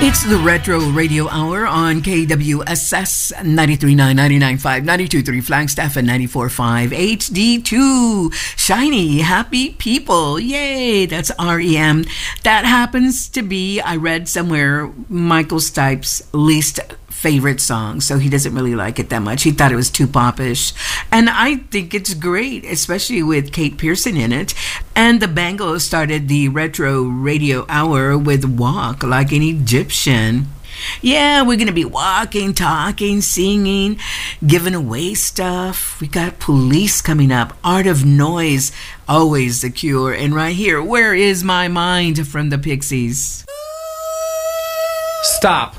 It's the Retro Radio Hour on KWSS 93.9, 99.5, 92.3 Flagstaff and 94.5 HD2. Shiny, happy people. Yay, that's REM. That happens to be, I read somewhere, Michael Stipe's least favorite song, so he doesn't really like it that much. He thought it was too popish, and I think it's great, especially with Kate Pearson in it. And the Bangles started the Retro Radio Hour with Walk Like an Egyptian. Yeah, we're gonna be walking, talking, singing, giving away stuff. We got Police coming up, Art of Noise, always the cure, and right here, Where Is My Mind from the Pixies. Stop.